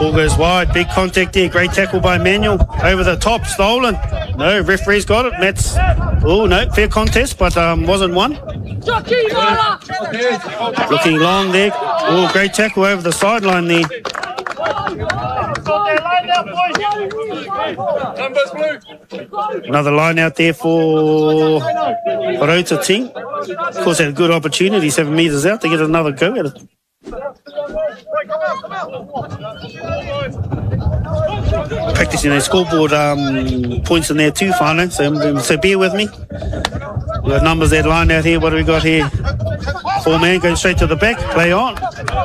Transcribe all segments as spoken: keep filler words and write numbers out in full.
Ball goes wide. Big contact there. Great tackle by Manuel. Over the top. Stolen. No, referee's got it. Matt's. Oh, no. Fair contest, but um, wasn't one. Looking long there. Oh, great tackle over the sideline there. Another line out there for Rota team. Of course, had a good opportunity, seven metres out, to get another go at it. Practicing their scoreboard um, points in there too, Whānau, so, so bear with me. We've got numbers that line out here. What do we got here? Four man going straight to the back, play on.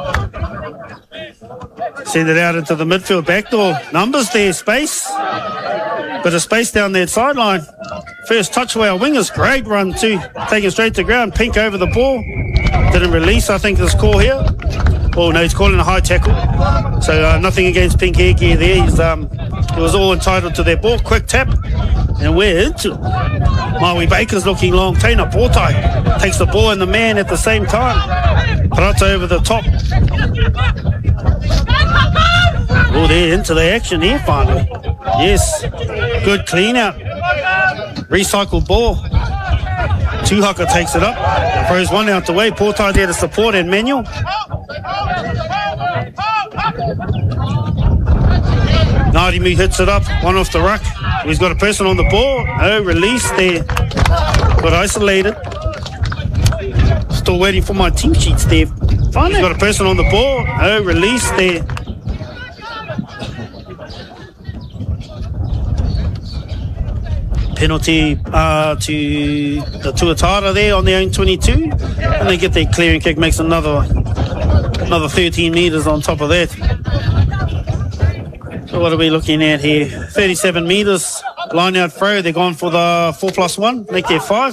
Send it out into the midfield, backdoor. Numbers there, space. Bit of space down that sideline. First touch away our wingers, great run too. Taking straight to ground, Pink over the ball. Didn't release, I think, this call here. Oh no, he's calling a high tackle. So uh, nothing against Pink Air Gear there. He's, um, he was all entitled to their ball. Quick tap. And we're into it. Maui Baker's looking long. Teina Portai takes the ball and the man at the same time. Parata over the top. Oh, they're into the action here finally. Yes. Good clean out. Recycled ball. Tuhaka takes it up. Throws one out the way. Portai there to support and Manuel. Ngarimu hits it up. One off the ruck. He's got a person on the ball. No release there. Got isolated. Still waiting for my team sheets there. He's got a person on the ball. No release there. Penalty uh, to the Tuatara there on their own twenty-two. And they get their clearing kick, makes another another thirteen metres on top of that. So what are we looking at here? thirty-seven metres, line out throw. They're going for the four plus one, make their five.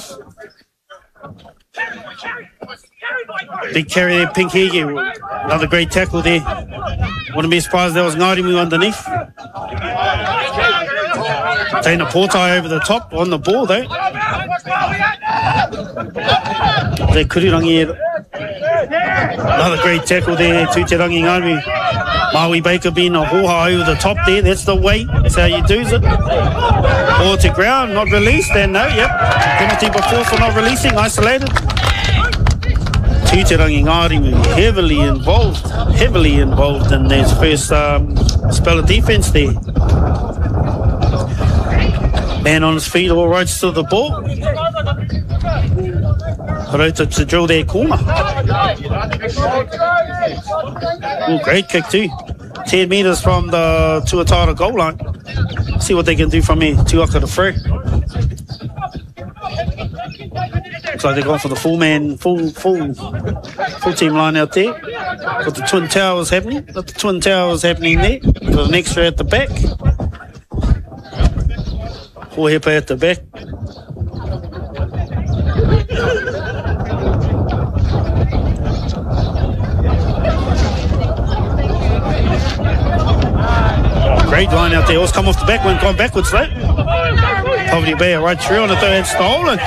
Big carry there, Pink Hege. Another great tackle there. Wouldn't be surprised there was Ngarimu underneath. Teina Portai over the top on the ball though. They Kurirangi. Another great tackle there, Tuterangi Ngarimu. Maui Baker being a hoha over the top there. That's the way. That's how you do it. Ball to ground, not released. And no, yep. Penalty before for not releasing, isolated. Tuterangi Ngarimu heavily involved, heavily involved in their first um, spell of defence there. Man on his feet, all right, still the ball. Rota to drill their corner. Oh, great kick too. ten metres from the Tuatara goal line. See what they can do from here. Tuaka to free. Looks like they're going for the full man, full, full, full team line out there. Got the Twin Towers happening. Got the Twin Towers happening there. Got an extra at the back. Hohepa at the back. Oh, great line out there. Always come off the back one, gone backwards though. Poverty Bay right through on it though, and stolen.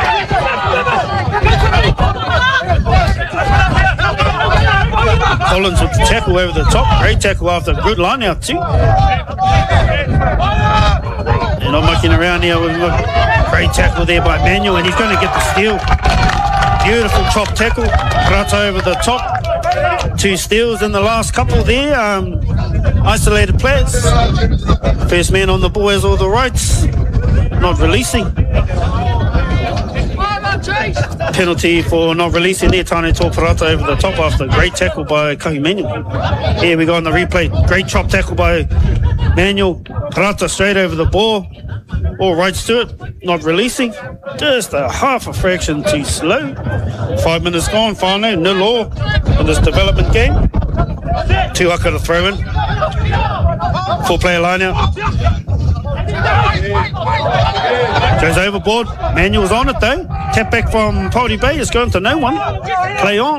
Collins with the tackle over the top. Great tackle after good line out too. They're not mucking around here. We've got great tackle there by Manuel, and he's going to get the steal. Beautiful chop tackle. Rata over the top. Two steals in the last couple there. Um, isolated players. First man on the ball has all the rights. Not releasing. Penalty for not releasing there. Tane Tōparata over the top after great tackle by Kahi Manuel. Here we go on the replay. Great chop tackle by Manuel. Parata straight over the ball. All rights to it. Not releasing. Just a half a fraction too slow. Five minutes gone. Finally, nil all in this development game. Tuhaka to throw in. Four player line out. Goes overboard. Manuel's on it though. Tap back from Poverty Bay. It's going to no one. Play on.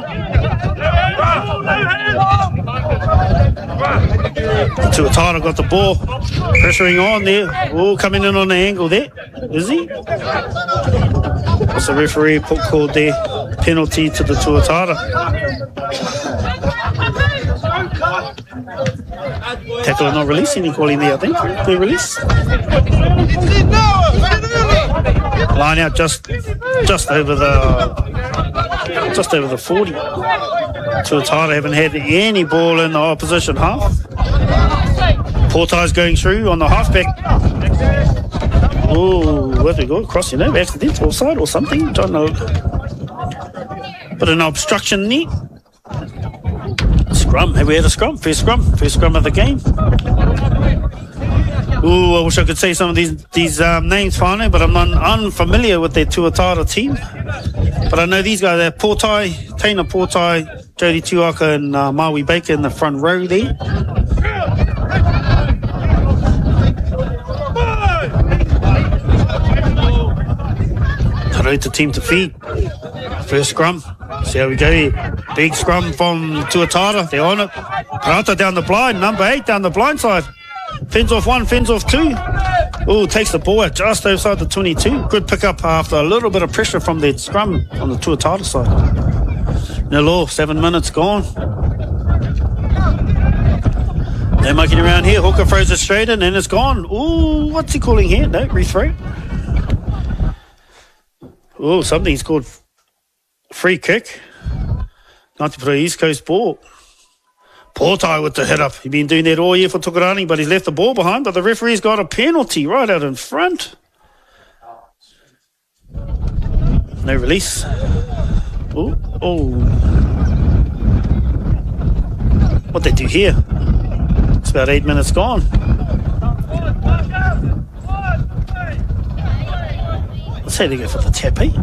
Tuatara got the ball. Pressuring on there. Oh, coming in on the angle there. Is he? What's the referee put called there? Penalty to the Tuatara. Tackle and not release. Any calling there, I think. Good release. Line out just just over the just over the forty. Tuatara haven't had any ball in the opposition half. Portai's going through on the halfback. Oh, what we got? Crossing over, accidental side or something. Don't know. But an obstruction there. Scrum. Have we had a scrum? First scrum. First scrum of the game. Ooh, I wish I could say some of these these um, names finally, but I'm un unfamiliar with their Tuatara team. But I know these guys. They're Portai, Taina Portai, Jody Tuaka, and uh, Maui Baker in the front row there. Tarota team to feed. First scrum. See how we go here. Big scrum from Tuatara. They're on it. Parata down the blind. Number eight down the blind side. Fins off one, fins off two. Oh, takes the ball out just outside the twenty-two. Good pick up after a little bit of pressure from their scrum on the Tuatara side. Nil all, seven minutes gone. They're making around here. Hooker throws it straight in and it's gone. Ooh, what's he calling here? No, rethrow. Oh, something's called free kick. Not to put an East Coast ball. Portai with the hit up. He's been doing that all year for Tukarani, but he's left the ball behind. But the referee's got a penalty right out in front. No release. Oh, oh. What they do here? It's about eight minutes gone. Let's say they go for the tap, eh?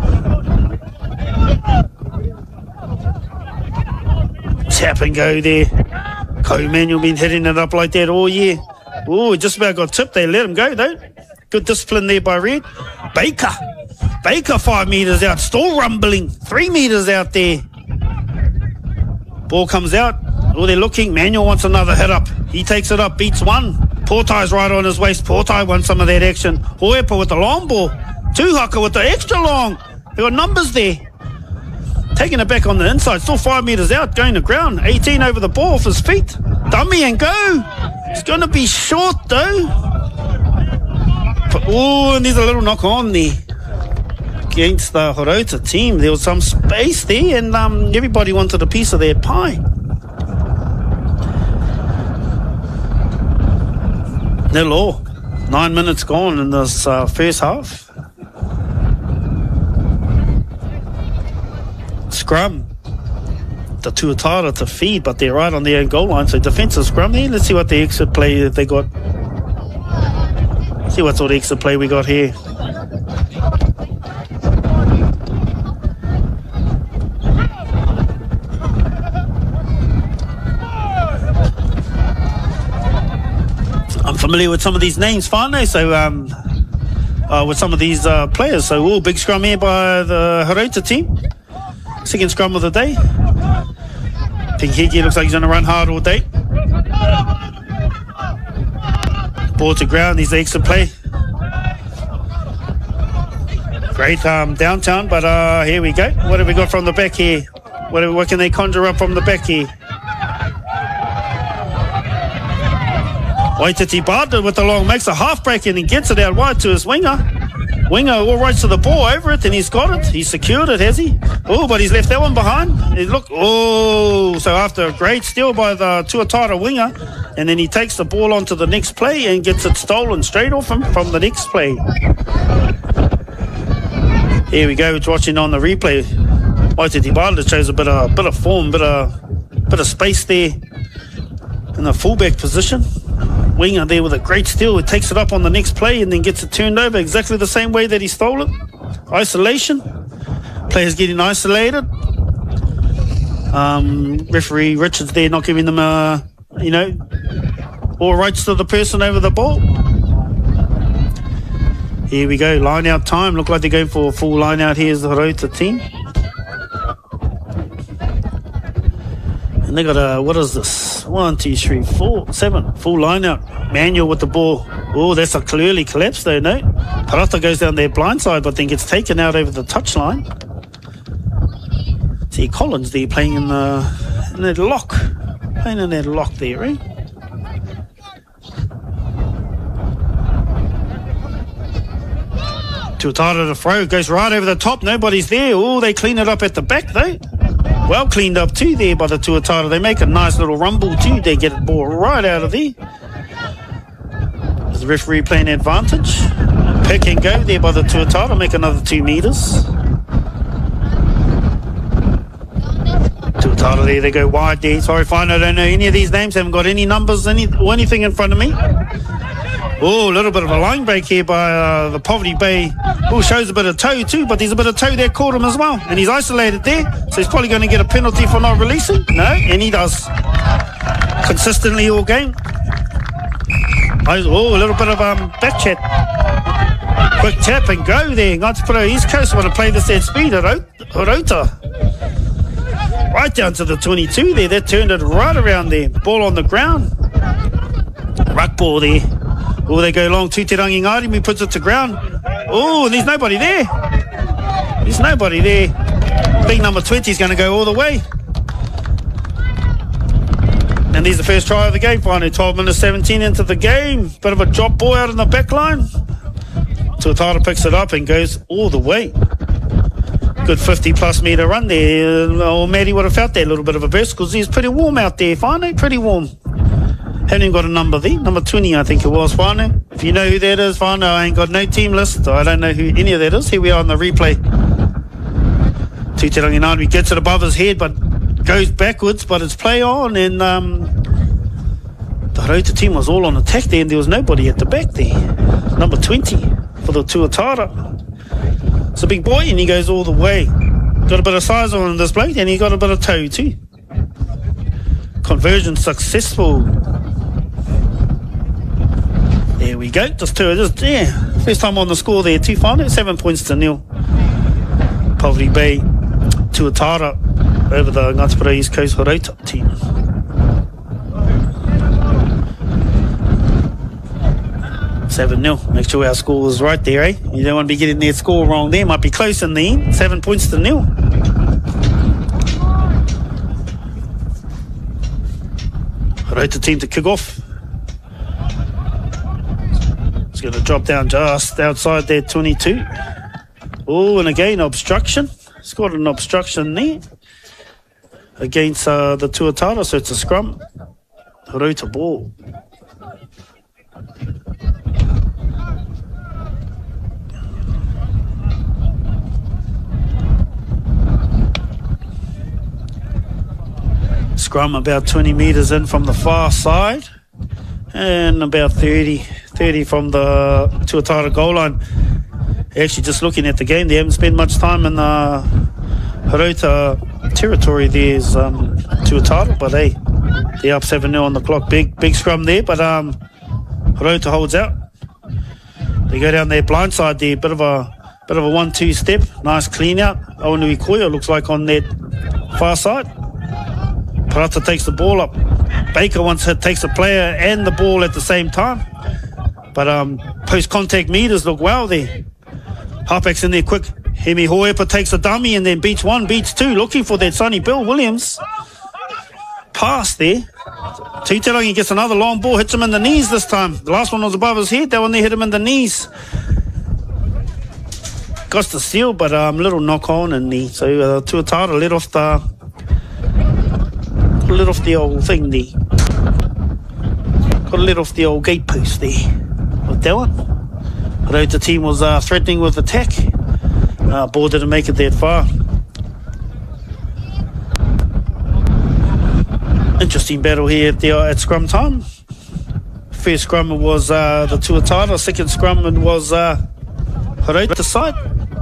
Tap and go there. Co-Manuel been hitting it up like that all year. Oh, just about got tipped. They let him go though. Good discipline there by Red. Baker. Baker five metres out. Still rumbling. Three metres out there. Ball comes out. Oh, they're looking. Manuel wants another hit up. He takes it up. Beats one. Portai's right on his waist. Portai wants some of that action. Hoepa with the long ball. Tuhaka with the extra long. They got numbers there. Taking it back on the inside, still five metres out, going to ground. eighteen over the ball off his feet. Dummy and go. It's going to be short though. Oh, and there's a little knock on there against the Horota team. There was some space there and um, everybody wanted a piece of their pie. Nil all. Nine minutes gone in this uh, first half. Scrum. The Tuatara to feed, but they're right on their own goal line. So defensive scrum there. Let's see what the exit play they got. See what sort of exit play we got here. I'm familiar with some of these names, finally. So um, uh, with some of these uh, players. So all big scrum here by the Horota team. Second scrum of the day. Pinkegi looks like he's going to run hard all day. Ball to ground. He's the extra play. Great um, downtown, but uh, here we go. What have we got from the back here? What, what can they conjure up from the back here? Waititi Bartlett with the long makes a half break and he gets it out wide to his winger. Winger all right to the ball over it and he's got it. He's secured it, has he? Oh, but he's left that one behind. He look, oh, so after a great steal by the Tuatara winger, and then he takes the ball onto the next play and gets it stolen straight off him from the next play. Here we go, it's watching on the replay. Waititi Bartlett shows a bit of bit of form, bit of bit of space there in the fullback position. Winger there with a great steal. He takes it up on the next play and then gets it turned over exactly the same way that he stole it. Isolation. Players getting isolated. Um, referee Richards there not giving them a, you know, all rights to the person over the ball. Here we go. Line out time. Look like they're going for a full line out here as the Horota team. And they got a, what is this? One, two, three, four, seven. Full line out. Manuel with the ball. Oh, that's a clearly collapse though, no? Parata goes down their blind side, but then gets taken out over the touchline. See Collins there playing in the, in the lock. Playing in that lock there, eh? Tuatara to throw, goes right over the top, nobody's there. Oh, they clean it up at the back though. Well cleaned up too there by the Tuatara. They make a nice little rumble too. They get the ball right out of there. There's the referee playing advantage. Pick and go there by the Tuatara, make another two metres. Tuatara there, they go wide there. Sorry, fine, I don't know any of these names. Haven't got any numbers any, or anything in front of me. Oh, a little bit of a line break here by uh, the Poverty Bay. Oh, shows a bit of toe too, but there's a bit of toe there caught him as well. And he's isolated there, so he's probably going to get a penalty for not releasing. No, and he does. Consistently all game. Oh, a little bit of um, back chat. Quick tap and go there. Ngāti East Coast want to play this at speed. Horota. Right down to the twenty-two there. That turned it right around there. Ball on the ground. Ruck ball there. Oh, they go long. Tutirangi Ngārimi puts it to ground. Oh, and there's nobody there. There's nobody there. Big number twenty is going to go all the way. And there's the first try of the game. Finally, twelve minutes seventeen into the game. Bit of a drop ball out in the back line. Tuatara picks it up and goes all the way. Good fifty plus metre run there. Oh, Maddie would have felt that little bit of a burst because it's pretty warm out there. Finally, pretty warm. Haven't even got a number there. Number twenty, I think it was, Whānau. If you know who that is, Whānau, I ain't got no team list. I don't know who any of that is. Here we are on the replay. Tutirangi Ngārimi gets it above his head, but goes backwards, but it's play on, and um, the Horota team was all on attack there, and there was nobody at the back there. Number twenty for the Tuatara. It's a big boy, and he goes all the way. Got a bit of size on this bloke, and he got a bit of toe too. Conversion successful. There we go. Just two. Just yeah. First time on the score there. Two final. Seven points to nil. Poverty Bay Tuatara over the Ngāti East Coast Horota team. seven nil. Make sure our score was right there, eh? You don't want to be getting their score wrong there. Might be close in the end. Seven points to nil. Horota team to kick off. It's going to drop down just outside there, twenty-two. Oh, and again, obstruction. It's got an obstruction there against uh, the Tuatara, so it's a scrum. Horota ball. Scrum about twenty metres in from the far side and about thirty, thirty from the Tuatara goal line. Actually, just looking at the game, they haven't spent much time in the Horota territory. There's um, Tuatara, but hey, they're up seven nil on the clock. Big big scrum there, but um, Horota holds out. They go down their blind side there, bit of a bit of a one two step, nice clean out. Awanui Koya looks like on that far side. Parata takes the ball up. Baker once hit, takes the player and the ball at the same time. But um, post-contact meters look well there. Harpax in there quick. Hemi Hoepa takes a dummy and then beats one, beats two. Looking for that Sonny Bill Williams. Pass there. Tutirangi gets another long ball, hits him in the knees this time. The last one was above his head. That one there hit him in the knees. Got the steal, but um, little knock on and the so uh, Tuatara let off the got a let off the old thing there. Got a let off the old gate post there with that one. Although the team was uh, threatening with attack, uh, ball didn't make it that far. Interesting battle here at the uh, at scrum time. First scrum was uh, the Tuatara. Second scrum was uh, Horota side.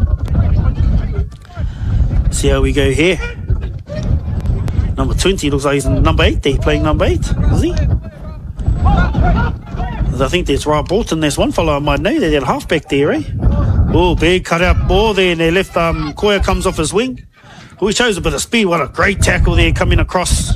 See how we go here. Number twenty looks like he's in number eight there, playing number eight, is he? I think there's Rob Bolton. There's one fellow I might know there, that halfback there, eh? Oh, big cut out ball there, and their left um, Koya comes off his wing. Oh, he shows a bit of speed. What a great tackle there coming across.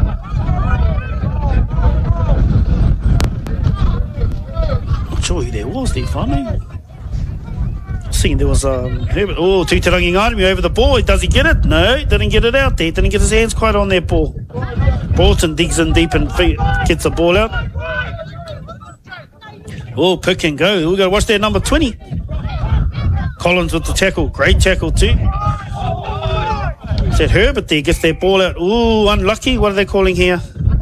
Not sure who there was there, finally. Seeing there was um, Herbert. Oh, Tutirangi Ngārimi over the ball. Does he get it? No, didn't get it out there. Didn't get his hands quite on that ball. Broughton digs in deep and gets the ball out. Oh, pick and go. We've got to watch their number twenty. Collins with the tackle. Great tackle too. Is that Herbert there? Gets their ball out. Ooh, unlucky. What are they calling here?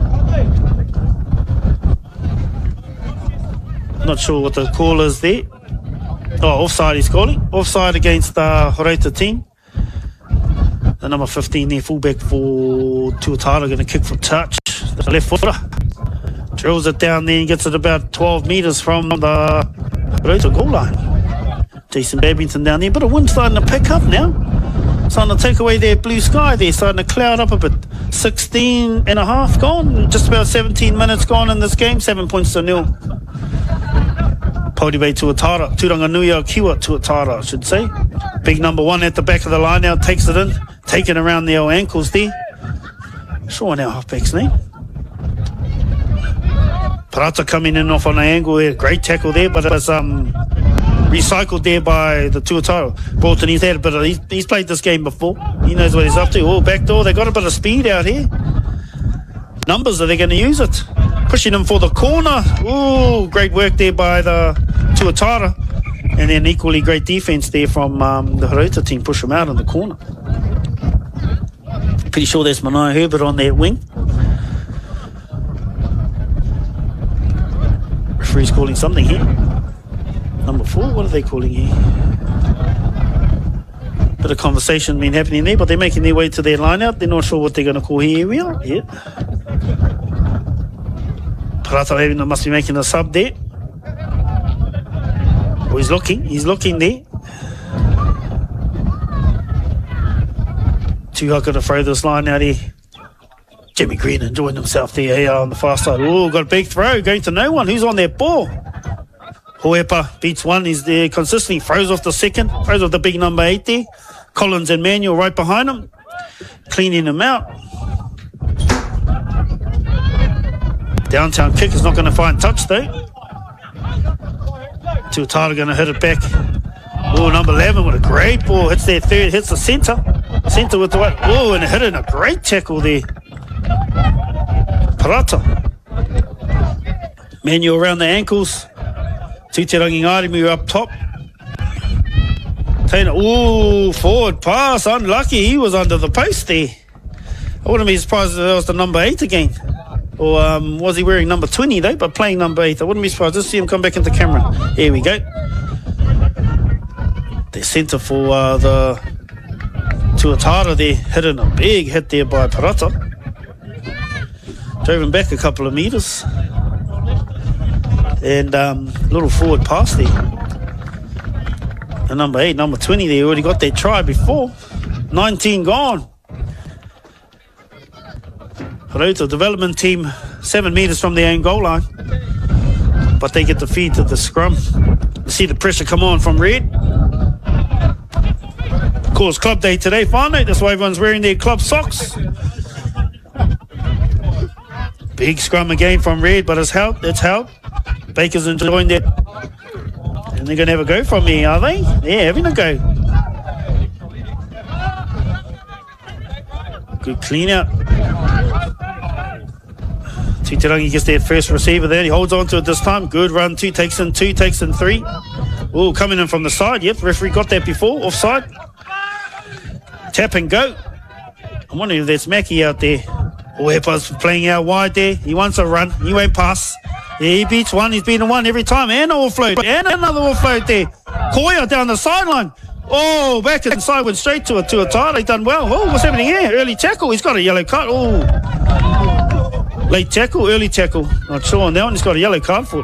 Not sure what the call is there. Oh, offside he's calling. Offside against the Horeika team. The number fifteen there, fullback for Tuatara, going to kick for touch. The left footer. Drills it down there and gets it about twelve metres from the Horeika goal line. Jason Babington down there. But a wind starting to pick up now. Starting to take away their blue sky there. Starting to cloud up a bit. sixteen and a half gone. Just about seventeen minutes gone in this game. Seven points to nil. Poudive Tuatara. Turanganuia Kiwa Tuatara, I should say. Big number one at the back of the line now. Takes it in. Taking around the old ankles there. Sure, now halfback's name. Parata coming in off on an angle there. Great tackle there, but it was um, recycled there by the Tuatara. Broughton, he's had a bit of, he's, he's played this game before. He knows what he's up to. Oh, back door. They got a bit of speed out here. Numbers, are they going to use it? Pushing him for the corner. Ooh, great work there by the Tuatara. And then equally great defense there from um, the Horeika team. Push him out in the corner. Pretty sure there's Manaia Herbert on that wing. Referee's calling something here. Number four, what are they calling here? Bit of conversation been happening there, but they're making their way to their line out. They're not sure what they're going to call here. Here we are. Yeah. Parata must be making a sub there. Oh, he's looking. He's looking there. Tuha got to throw this line out here. Jimmy Green enjoying himself there here on the far side. Oh, got a big throw. Going to no one. Who's on that ball? Hoepa beats one. He's there consistently. Throws off the second. Throws off the big number eight there. Collins and Manuel right behind him. Cleaning him out. Downtown kick is not going to find touch though. Tuatara going to hit it back. Oh, number eleven with a great ball. Hits their third, hits the centre. Centre with the white. Oh, and hit in a great tackle there. Parata. Manuel around the ankles. Tutirangi Ngārimu up top. Taina, ooh, forward pass. Unlucky. He was under the post there. I wouldn't be surprised if that was the number eight again. Or um, was he wearing number twenty though, but playing number eight? I wouldn't be surprised. Let's see him come back into camera. Here we go. The centre for uh, the Tuatara there, hitting a big hit there by Parata. Drove him back a couple of metres. And um, little forward pass there. The number eight, number twenty there, already got their try before. nineteen gone. Horeika development team, seven metres from their own goal line. But they get the feed to the scrum. You see the pressure come on from Red. Of course, club day today, finally. That's why everyone's wearing their club socks. Big scrum again from Red, but it's helped. It's helped. Baker's enjoying that. And they're going to have a go from me, are they? Yeah, having a go. Good clean out. Titirangi gets that first receiver there. He holds on to it this time. Good run. Two takes in two, takes in three. Oh, coming in from the side. Yep, referee got that before. Offside. Tap and go. I'm wondering if that's Mackie out there. Hoepa's playing out wide there. He wants a run. He won't pass. Yeah, he beats one. He's beaten one every time. And offload. And another offload there. Koya down the sideline. Oh, back inside, went straight to a Tuatara. He done well. Oh, what's happening here? Early tackle. He's got a yellow card. Oh. Late tackle, early tackle. Not sure on that one. He's got a yellow card for it.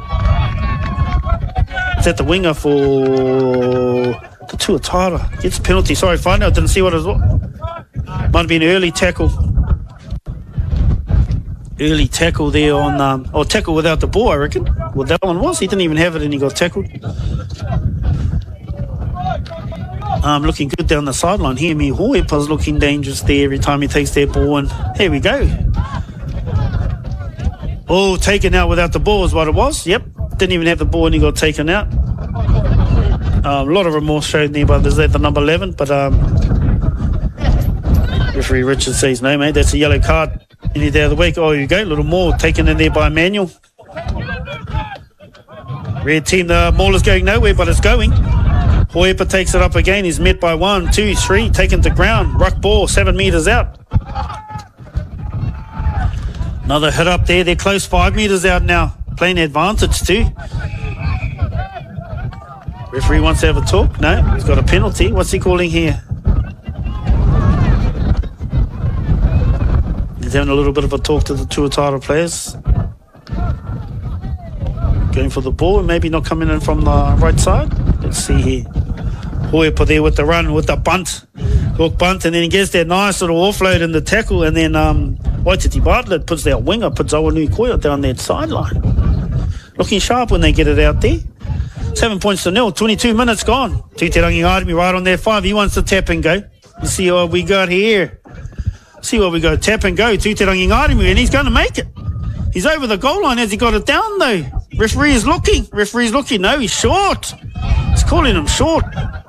Is that the winger for the Tuatara? Gets a penalty. Sorry, find out. Didn't see what it was. Might have been early tackle. Early tackle there on, um, or tackle without the ball, I reckon. Well, that one was. He didn't even have it and he got tackled. Um, looking good down the sideline here. Me Hoepa's looking dangerous there every time he takes that ball. And here we go. Oh, taken out without the ball is what it was. Yep. Didn't even have the ball and he got taken out. Um, a lot of remorse shown there by the, the number eleven. But um, referee Richard says, no, mate, that's a yellow card. Any day of the week. Oh, here you go. A little more taken in there by Manuel. Red team, the ball is going nowhere, but it's going. Hoepa takes it up again. He's met by one, two, three. Taken to ground. Ruck ball, seven metres out. Another hit up there. They're close, five metres out now. Playing advantage too. Referee wants to have a talk. No, he's got a penalty. What's he calling here? He's having a little bit of a talk to the Tuatara players. Going for the ball and maybe not coming in from the right side. Let's see here. Hoepa there with the run, with the bunt. Hook bunt, and then he gets that nice little offload in the tackle, and then um, Waititi Bartlett puts their winger, puts Awanui Koia down that sideline. Looking sharp when they get it out there. Seven points to nil, twenty-two minutes gone. Tūtirangi Arimi right on their five. He wants to tap and go. You see what we got here. See what we got. Tap and go. Tūtirangi Arimi, and he's going to make it. He's over the goal line. Has he got it down though? Referee is looking. Referee is looking. No, he's short. He's calling him short.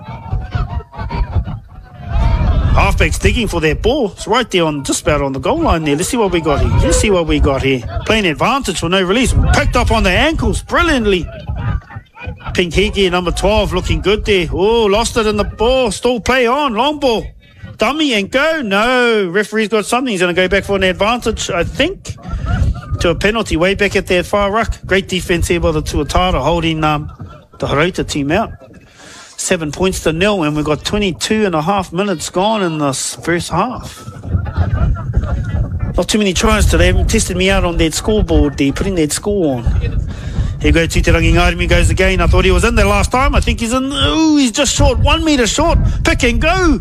Halfback's digging for that ball. It's right there on just about on the goal line there. Let's see what we got here. Let's see what we got here. Playing advantage for no release. Picked up on the ankles brilliantly. Pink Hiki, number twelve, looking good there. Oh, lost it in the ball. Still play on. Long ball. Dummy and go. No. Referee's got something. He's going to go back for an advantage, I think. To a penalty way back at that far ruck. Great defense here by the Tuatara holding um, the Haurata team out. Seven points to nil, and we've got twenty-two and a half minutes gone in this first half. Not too many tries today. They haven't tested me out on that scoreboard there, putting that score on. Here goes Tūtirangi Arimi, goes again. I thought he was in there last time. I think he's in. Ooh, he's just short, one metre short. Pick and go.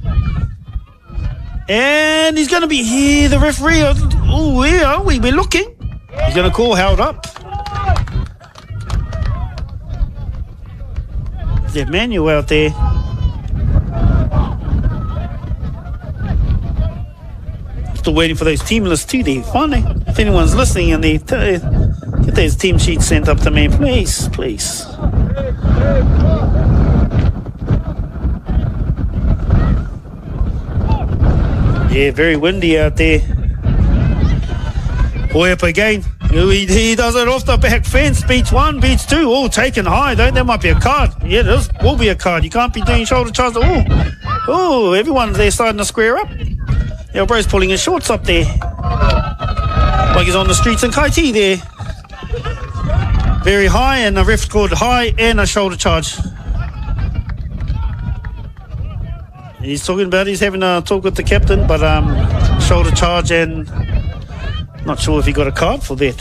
And he's going to be here. The referee. Oh, where are we? We're looking. He's going to call held up. There's Manuel out there. Still waiting for those team lists too there. Finally, if anyone's listening and they t- get those team sheets sent up to me, please, please. Yeah, very windy out there. Hoepa again. He, he does it off the back fence. Beats one, beats two. Oh, taken high though. That might be a card. Yeah, this will be a card. You can't be doing shoulder charges. Oh, oh, everyone's there starting to square up. Yeah, bro's pulling his shorts up there. Like he's on the streets in Kaiti there. Very high, and the ref scored high and a shoulder charge. He's talking about he's having a talk with the captain, but um, shoulder charge, and not sure if he got a card for that.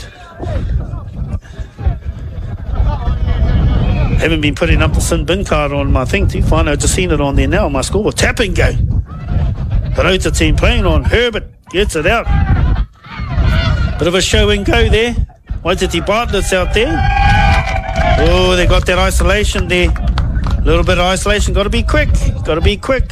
Haven't been putting up the sin bin card on my thing too. Fine, I've just seen it on there now on my scoreboard. Tap and go. Haurata team playing on. Herbert gets it out. Bit of a show and go there. Waititi Bartlett's out there. Oh, they got that isolation there. A little bit of isolation. Got to be quick. Got to be quick.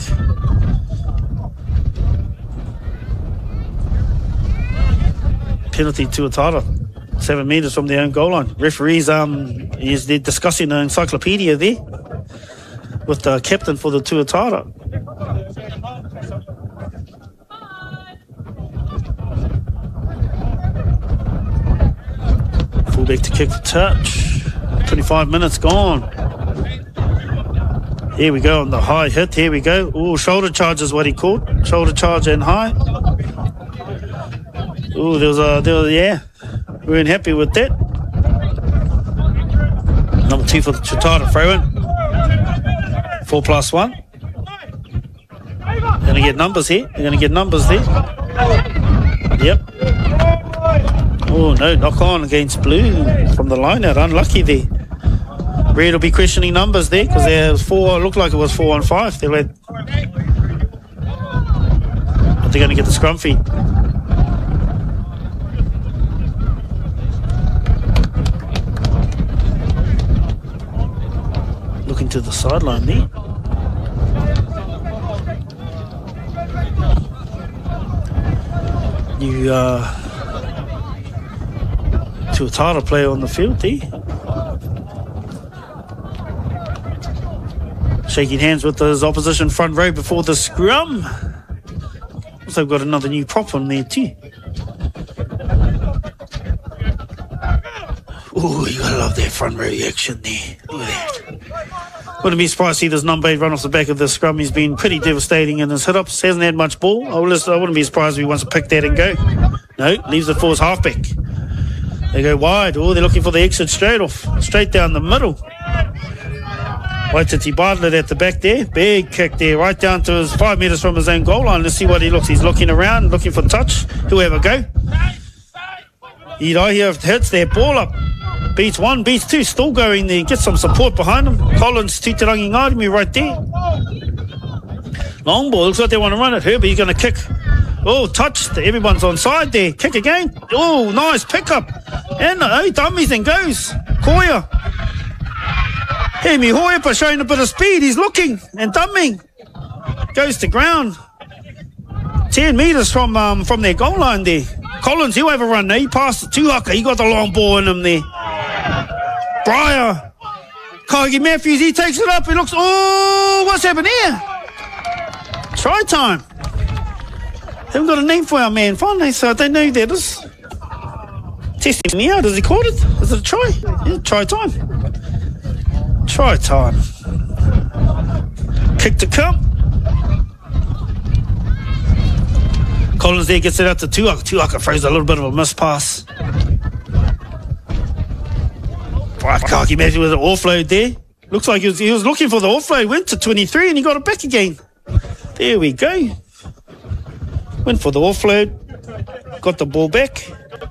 Penalty to Tuatara. Seven metres from their own goal line. Referees, um, is they're discussing the encyclopedia there with the captain for the Tuatara. Fullback to kick the touch. twenty-five minutes gone. Here we go on the high hit. Here we go. Oh, shoulder charge is what he called. Shoulder charge and high. Oh, there was a, there was, yeah. We weren't happy with that. Number two for the Tuatara throw in. Four plus one. Going to get numbers here. They're going to get numbers there. Yep. Oh, no, knock on against blue from the line out. Unlucky there. Red will be questioning numbers there because there was four, looked like it was four on five. They let, but they're going to get the scrum feed. Looking to the sideline there. New uh, Tuatara player on the field there. Shaking hands with his opposition front row before the scrum. Also got another new prop on there too. Ooh, you gotta love that front row action there. Look at that. Wouldn't be surprised to see this number eight run off the back of the scrum. He's been pretty devastating in his hit-ups. Hasn't had much ball. I wouldn't be surprised if he wants to pick that and go. No, leaves it for his halfback. They go wide. Oh, they're looking for the exit straight off. Straight down the middle. Waititi Bartlett at the back there. Big kick there. Right down to his five metres from his own goal line. Let's see what he looks. He's looking around, looking for touch. He'll have a go. Ida here hits their ball up. Beats one, beats two. Still going there. Get some support behind him. Collins, Titirangi Ngairimi right there. Long ball. Looks like they want to run it. Herbie, you're going to kick. Oh, touched. Everyone's on side there. Kick again. Oh, nice pickup. And oh, he dummies and goes. Koya. Hemi Hoipa showing a bit of speed. He's looking and dumbing. Goes to ground. Ten metres from um, from their goal line there. Collins, he'll have a run there. He passed it to Tuaka. He got the long ball in him there. Breyer. Kagi Matthews, he takes it up. He looks, oh, what's happened here? Try time. Haven't got a name for our man finally, so I don't know who that is. Testing me out. Does he call it? Is it a try? Yeah, try time. Try time. Kick to come. Collins there gets it out to Tuaka. Tuaka throws a little bit of a miss pass. Right, Kaki Matthews with an offload there. Looks like he was, he was looking for the offload. Went to twenty-three and he got it back again. There we go. Went for the offload. Got the ball back.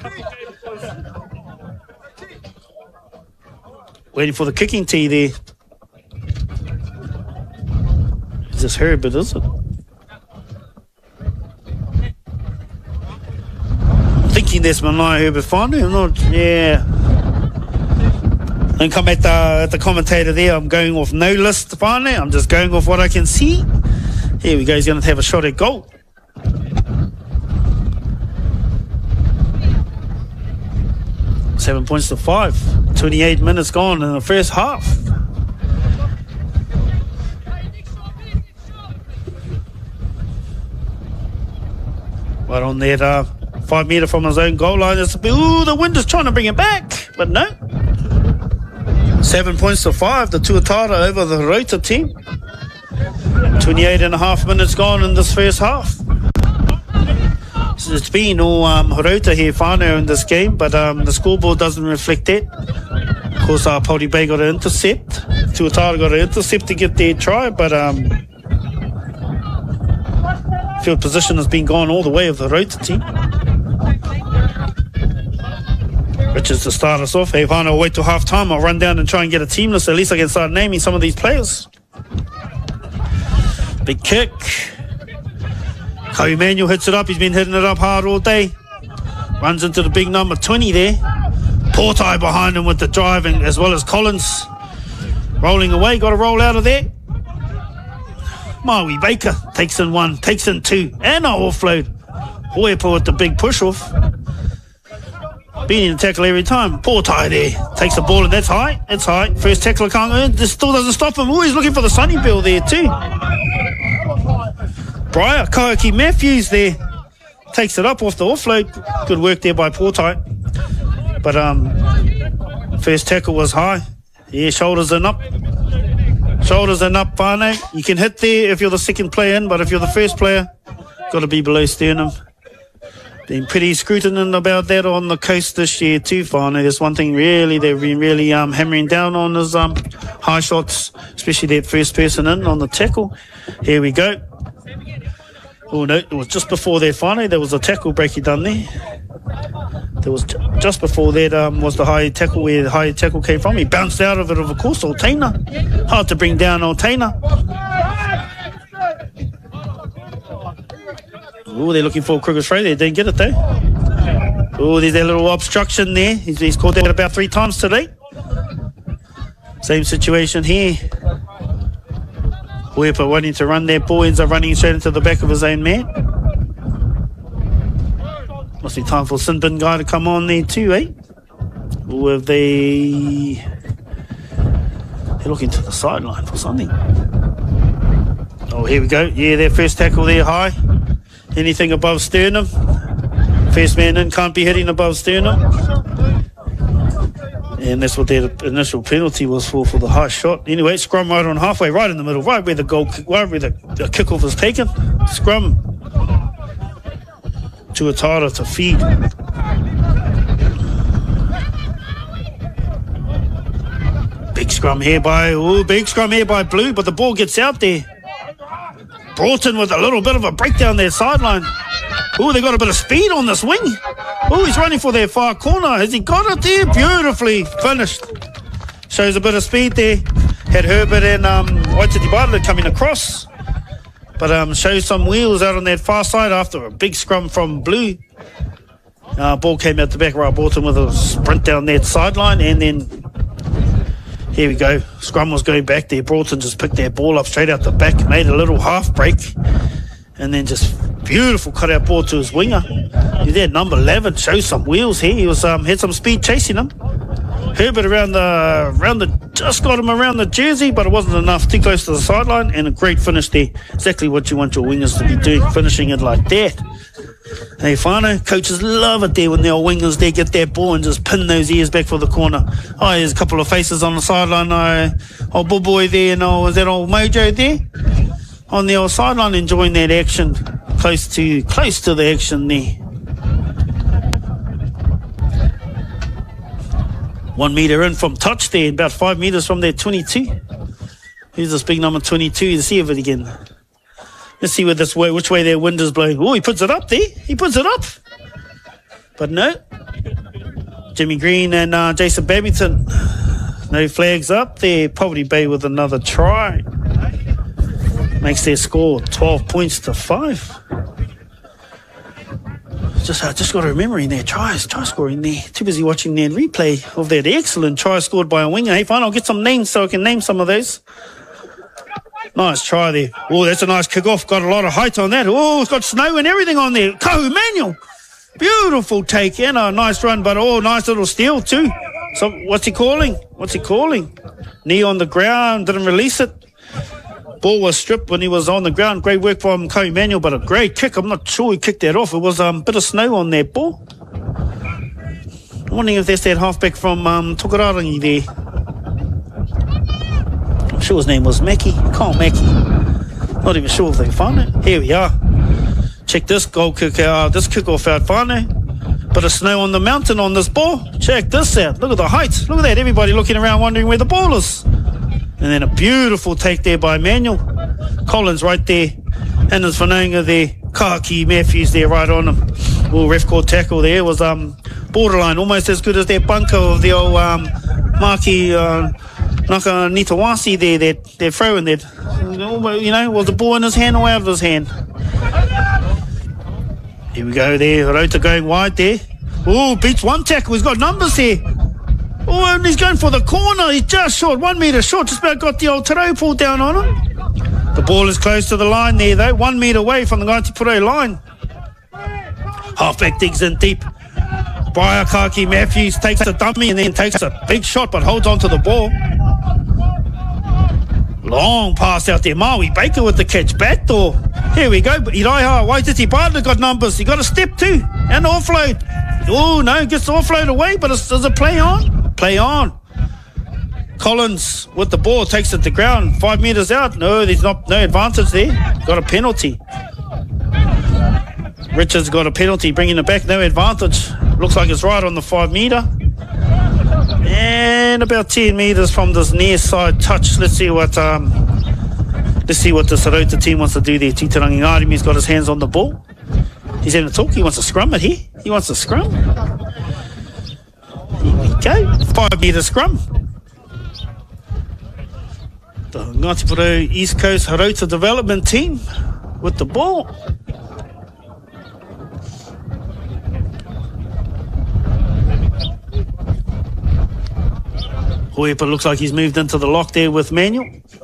Waiting for the kicking tee there. Is this Herbert, is it? Thinking that's Manai Herbert finally. I'm not, yeah. Don't come at the, at the commentator there. I'm going off no list finally. I'm just going off what I can see. Here we go. He's going to have a shot at goal. Seven points to five. twenty-eight minutes gone in the first half. Right on that uh, five metre from his own goal line. Ooh, the wind is trying to bring it back, but no. Seven points to five. The Tuatara over the Rota team. twenty-eight and a half minutes gone in this first half. So it's been all um, Rota here, whānau in this game, but um, the scoreboard doesn't reflect that. Of course, uh, Pōti Bay got an intercept. Tuatara got an intercept to get their try, but um, field position has been gone all the way of the Rota team. Richards to start us off. Hey, whānau, I'll wait till half time. I'll run down and try and get a team list. At least I can start naming some of these players. Big kick. Kau Emanuel hits it up. He's been hitting it up hard all day. Runs into the big number twenty there. Portai behind him with the driving, as well as Collins. Rolling away. Got to roll out of there. Maui Baker takes in one, takes in two, and a offload. Hoipa with the big push off. Being in the tackle every time. Portai there. Takes the ball, and that's high. It's high. First tackler can't earn. This still doesn't stop him. Oh, he's looking for the Sunny Bill there too. Breyer, Kaiaki Matthews there. Takes it up off the offload. Good work there by Portai. But um, first tackle was high. Yeah, shoulders and up. Shoulders and up, whānau. You can hit there if you're the second player in, but if you're the first player, got to be below sternum. Been pretty scrutinous about that on the coast this year too, whānau. There's one thing really they've been really um, hammering down on is um, high shots, especially that first person in on the tackle. Here we go. Oh no, it was just before that finally. There was a tackle break he done there. There was just before that um, was the high tackle where the high tackle came from. He bounced out of it, of course, Oltaina. Hard to bring down Oltaina. Oh, they're looking for a crooked throw there. Didn't get it though. Oh, there's that little obstruction there. He's, he's caught that about three times today. Same situation here. Hoipa wanting to run there. Ball ends up running straight into the back of his own man. Must be time for Sinbin guy to come on there too, eh? Or have they... They're looking to the sideline for something. Oh, here we go. Yeah, their first tackle there high. Anything above sternum. First man in can't be hitting above sternum. And that's what their initial penalty was for, for the high shot. Anyway, scrum right on halfway, right in the middle, right where the goal, right where the, the kickoff is taken. Scrum. Tuatara to feed. Big scrum here by, oh, big scrum here by Blue, but the ball gets out there. Broughton with a little bit of a breakdown there sideline. Oh, they got a bit of speed on this wing. Oh, he's running for their far corner. Has he got it there? Beautifully finished. Shows a bit of speed there. Had Herbert and um, Waititi Bartlett coming across. But um, shows some wheels out on that far side after a big scrum from Blue. Uh, ball came out the back right. Broughton with a sprint down that sideline. And then, here we go. Scrum was going back there. Broughton just picked that ball up straight out the back. Made a little half break. And then just beautiful cut-out ball to his winger. He's there, number eleven. Shows some wheels here. He was um, had some speed chasing him. Herbert around the, around the, just got him around the jersey, but it wasn't enough. Too close to the sideline, and a great finish there. Exactly what you want your wingers to be doing, finishing it like that. Hey, whānau, coaches love it there when their wingers there get that ball and just pin those ears back for the corner. Oh, there's a couple of faces on the sideline. Oh, old Bull Boy there, and oh, is that old Mojo there? On the old sideline, enjoying that action, close to close to the action there. One metre in from touch there, about five metres from their twenty-two. Here's this big number twenty-two. Let's see if it again. Let's see where this way, which way their wind is blowing. Oh, he puts it up there. He puts it up. But no. Jimmy Green and uh, Jason Babington. No flags up there. Poverty Bay with another try. Makes their score twelve points to five. Just I just got to remember in there, tries, try scoring there. Too busy watching their replay of that excellent try scored by a winger. Hey, fine, I'll get some names so I can name some of those. Nice try there. Oh, that's a nice kick-off. Got a lot of height on that. Oh, it's got snow and everything on there. Kohu Manuel. Beautiful take and a nice run, but oh, nice little steal too. So what's he calling? What's he calling? Knee on the ground, didn't release it. Ball was stripped when he was on the ground. Great work from Kohu Manuel, but a great kick. I'm not sure he kicked that off. It was um, a bit of snow on that ball. I'm wondering if that's that halfback from um, Tokararangi there. I'm sure his name was Mackie. Kyle Mackie. Not even sure if they found it. Here we are. Check this goal kick out. This kick off out whānau. Bit of snow on the mountain on this ball. Check this out. Look at the height. Look at that. Everybody looking around wondering where the ball is. And then a beautiful take there by Manuel. Collins right there. And there's Whananga there. Kahaki Matthews there right on him. Oh, ref called tackle there. Was um borderline. Almost as good as that bunker of the old um, Maki uh, Naka Nitawasi there. That they're throwing that. You know, was the ball in his hand or out of his hand? Here we go there. Rota going wide there. Oh, beats one tackle. He's got numbers here. Oh, and he's going for the corner. He's just short, one metre short. Just about got the old Tarau pulled down on him. The ball is close to the line there, though. One metre away from the Gaitipure line. Halfback digs in deep. Briakaki Matthews takes a dummy and then takes a big shot, but holds on to the ball. Long pass out there. Maui Baker with the catch. Backdoor. Here we go. Iraiha Waititi Bartlett got numbers. He got a step too. And offload. Oh, no. Gets the offload away, but it's, does it play on? Play on. Collins with the ball takes it to ground. Five metres out. No, there's not no advantage there. Got a penalty. Richards got a penalty, bringing it back. No advantage. Looks like it's right on the five metre. And about ten metres from this near side touch. Let's see what um, let's see what the Sarota team wants to do there. Titarangi Arimi's got his hands on the ball. He's having a talk. He wants to scrum it here. He wants to scrum. Here we go. Five metre scrum. The Ngatipuro East Coast Harota development team with the ball. Hoipa looks like he's moved into the lock there with Manuel.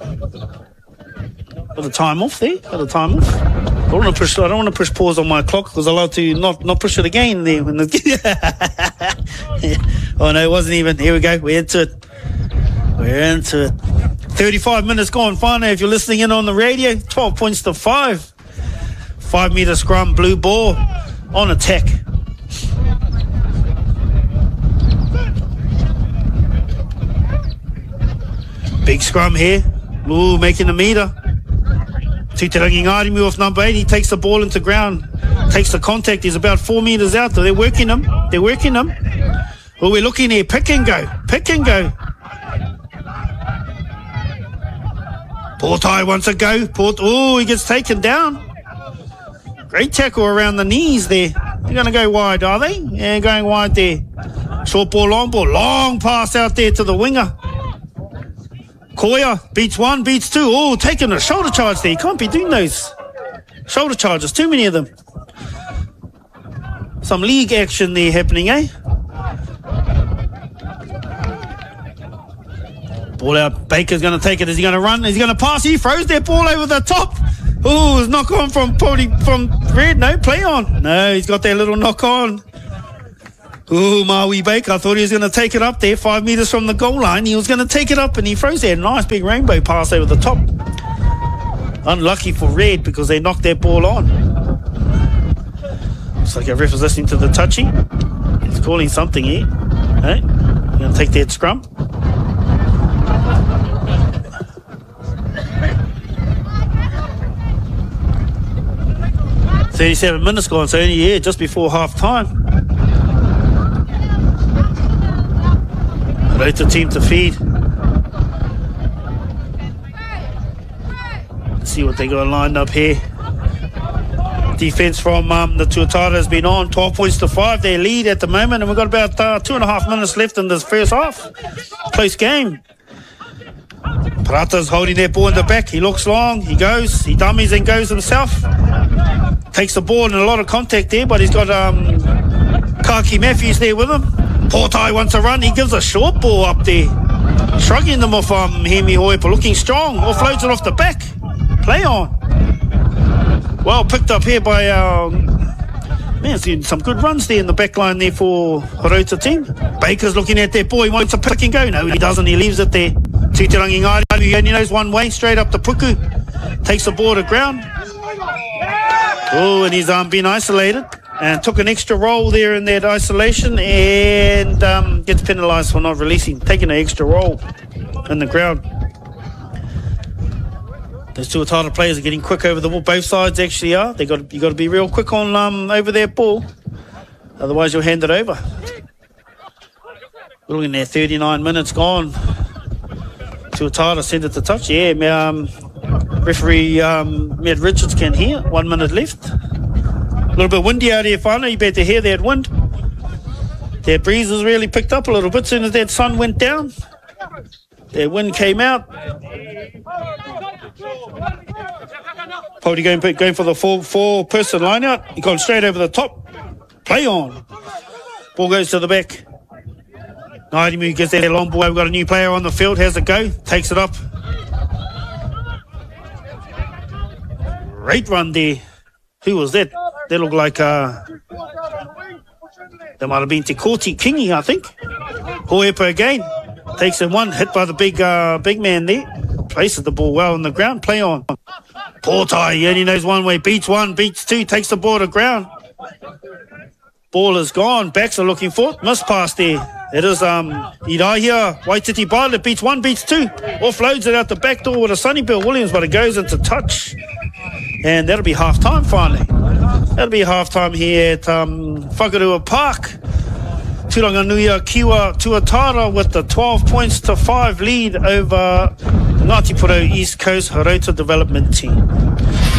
Got the time off there. Got the time off. I don't want to push. I don't want to push pause on my clock because I love to not not push it again there. When the oh no, it wasn't even. Here we go. We're into it. We're into it. thirty-five minutes gone. Finally, if you're listening in on the radio, twelve points to five. Five metre scrum, blue ball on attack. Big scrum here. Ooh, making a meter. Titirangi Ngārimu off number eight. He takes the ball into ground. Takes the contact. He's about four metres out. They're working him. They're working him. Well, we're looking here. Pick and go. Pick and go. Portai wants to go. Port. Oh, he gets taken down. Great tackle around the knees there. They're going to go wide, are they? Yeah, going wide there. Short ball, long ball. Long pass out there to the winger. Koya beats one, beats two. Oh, taking a shoulder charge there. You can't be doing those shoulder charges. Too many of them. Some league action there happening, eh? Ball out. Baker's going to take it. Is he going to run? Is he going to pass? He throws that ball over the top. Oh, it's knock on from probably from Red. No, play on. No, he's got that little knock on. Oh, Maui Baker. I thought he was going to take it up there, five metres from the goal line. He was going to take it up and he throws that nice big rainbow pass over the top. Unlucky for Red because they knocked that ball on. Looks like a ref is listening to the touchy. He's calling something here. Hey, we're going to take that scrum. thirty-seven minutes gone, so only here just before half time. Rota team to feed. Let's see what they got lined up here. Defense from um, the Tuatara has been on. twelve points to five. They lead at the moment, and we've got about uh, two and a half minutes left in this first half. Close game. Parata's holding that ball in the back. He looks long. He goes. He dummies and goes himself. Takes the ball and a lot of contact there, but he's got um, Kaki Matthews there with him. Portai wants to run. He gives a short ball up there. Shrugging them off um, Hemi Hoipa. Looking strong. Offloads it off the back. Play on. Well picked up here by our... Man, seeing some good runs there in the back line there for Horota team. Baker's looking at that ball. He wants to pick and go. No, he doesn't. He leaves it there. Titirangi Ngārimu, he only knows one way, straight up to Puku. Takes the ball to ground. Oh, and he's um, been isolated and took an extra roll there in that isolation and um, gets penalised for not releasing, taking an extra roll in the ground. Those two Tuatara players are getting quick over the ball. Both sides actually are. They got you got to be real quick on um, over their ball, otherwise you'll hand it over. We're looking at thirty-nine minutes gone. Tuatara sent it to touch. Yeah, um, referee um, Matt Richards can hear. One minute left. A little bit windy out here, finally. You better hear that wind. That breeze has really picked up a little bit. As soon as that sun went down, that wind came out. Probably going, going for the four, four person line out. He gone straight over the top. Play on. Ball goes to the back. Ngārimu gets that long ball. We've got a new player on the field. How's it go? Takes it up. Great run there. Who was that? That looked like uh, that might have been Te Koti Kingi, I think. Hoipa again. Takes it one. Hit by the big uh, big man there. Places the ball well on the ground. Play on. Portai, he only knows one way. Beats one, beats two. Takes the ball to ground. Ball is gone. Backs are looking for it. Missed pass there. It is um Idai here. Waititi Bartlett beats one, beats two. Offloads it out the back door with a Sonny Bill Williams, but it goes into touch. And that'll be half time finally. That'll be half time here at um, Whakarua Park. Turanganuia Kiwa Tuatara with the twelve points to five lead over Ngāti Porou East Coast Horota Development Team.